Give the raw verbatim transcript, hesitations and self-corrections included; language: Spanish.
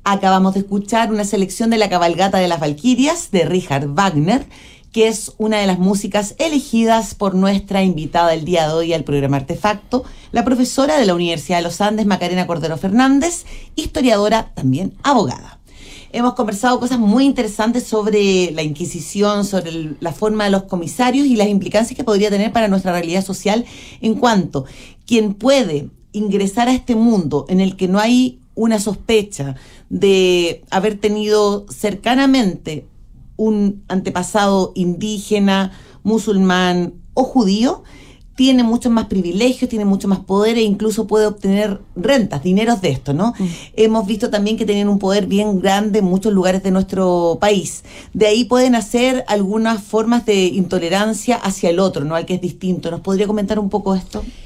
Acabamos de escuchar una selección de La cabalgata de las Valquirias de Richard Wagner, que es una de las músicas elegidas por nuestra invitada el día de hoy al programa Artefacto, la profesora de la Universidad de los Andes, Macarena Cordero Fernández, historiadora, también abogada. Hemos conversado cosas muy interesantes sobre la Inquisición, sobre el, la forma de los comisarios y las implicancias que podría tener para nuestra realidad social, en cuanto quien puede ingresar a este mundo en el que no hay una sospecha de haber tenido cercanamente un antepasado indígena, musulmán o judío, tiene muchos más privilegios, tiene mucho más poder e incluso puede obtener rentas, dineros de esto, ¿no? Mm. Hemos visto también que tienen un poder bien grande en muchos lugares de nuestro país. De ahí pueden hacer algunas formas de intolerancia hacia el otro, ¿no? Al que es distinto. ¿Nos podría comentar un poco esto?